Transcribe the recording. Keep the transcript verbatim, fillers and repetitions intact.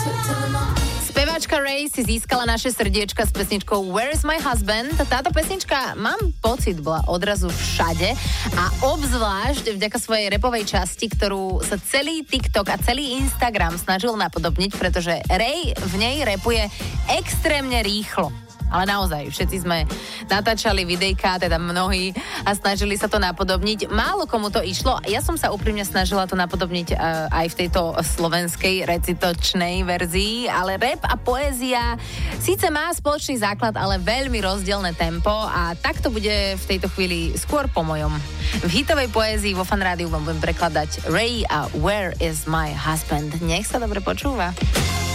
Speváčka Ray si získala naše srdiečka s pesničkou Where's My Husband. Táto pesnička, mám pocit, bola odrazu všade a obzvlášť vďaka svojej rapovej časti, ktorú sa celý TikTok a celý Instagram snažil napodobniť, pretože Ray v nej rapuje extrémne rýchlo. Ale naozaj, všetci sme natáčali videjka, teda mnohí, a snažili sa to napodobniť. Málo komu to išlo. Ja som sa úprimne snažila to napodobniť uh, aj v tejto slovenskej recitačnej verzii, ale rap a poézia síce má spoločný základ, ale veľmi rozdielne tempo a tak to bude v tejto chvíli skôr po mojom. V hitovej poézii vo Fan Rádiu vám budem prekladať Ray a Where is my husband. Nech sa dobre počúva.